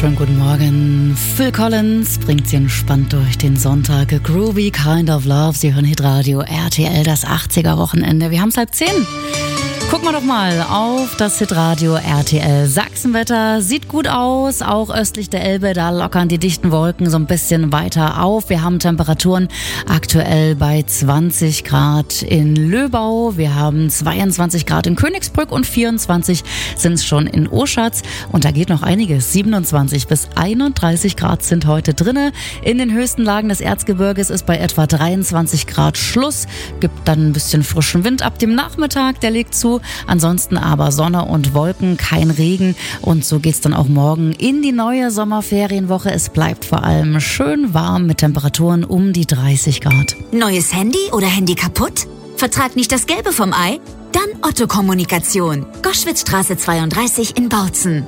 Schönen guten Morgen. Phil Collins bringt Sie entspannt durch den Sonntag. Groovy Kind of Love. Sie hören Hitradio RTL, das 80er-Wochenende. Wir haben es 9:30. Gucken wir doch mal auf das Hitradio RTL. Sachsenwetter sieht gut aus, auch östlich der Elbe, da lockern die dichten Wolken so ein bisschen weiter auf. Wir haben Temperaturen aktuell bei 20 Grad in Löbau, wir haben 22 Grad in Königsbrück und 24 sind es schon in Oschatz. Und da geht noch einiges. 27 bis 31 Grad sind heute drinne. In den höchsten Lagen des Erzgebirges ist bei etwa 23 Grad Schluss. Gibt dann ein bisschen frischen Wind ab dem Nachmittag, der legt zu. Ansonsten aber Sonne und Wolken, kein Regen. Und so geht's dann auch morgen in die neue Sommerferienwoche. Es bleibt vor allem schön warm mit Temperaturen um die 30 Grad. Neues Handy oder Handy kaputt? Vertrag nicht das Gelbe vom Ei? Dann Otto Kommunikation. Goschwitzstraße 32 in Bautzen.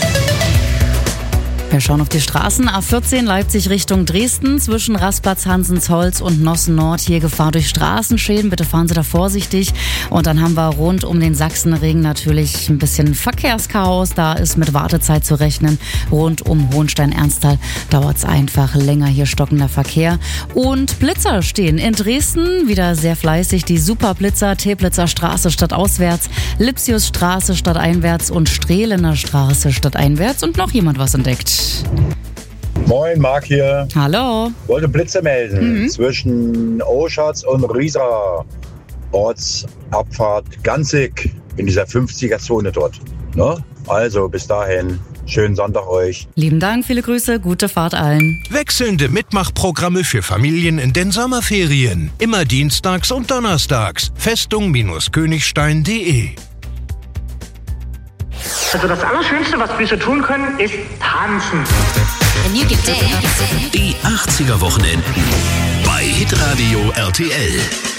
Wir schauen auf die Straßen. A14 Leipzig Richtung Dresden zwischen Rastplatz Hansensholz und Nossen Nord. Hier Gefahr durch Straßenschäden. Bitte fahren Sie da vorsichtig. Und dann haben wir rund um den Sachsenring natürlich ein bisschen Verkehrschaos. Da ist mit Wartezeit zu rechnen. Rund um Hohenstein-Ernsthal dauert es einfach länger. Hier stockender Verkehr. Und Blitzer stehen in Dresden. Wieder sehr fleißig. Die Superblitzer. Teplitzer Straße stadtauswärts. Lipsiusstraße stadteinwärts und Strehlener Straße stadteinwärts. Und noch jemand was entdeckt. Moin, Marc hier. Hallo. Wollte Blitze melden zwischen Oschatz und Riesa. Ortsabfahrt Ganzig in dieser 50er-Zone dort. Ne? Also bis dahin, schönen Sonntag euch. Lieben Dank, viele Grüße, gute Fahrt allen. Wechselnde Mitmachprogramme für Familien in den Sommerferien. Immer dienstags und donnerstags. Festung-Königstein.de. Also das Allerschönste, was Füße tun können, ist tanzen. Die 80er Wochenenden bei Hitradio RTL.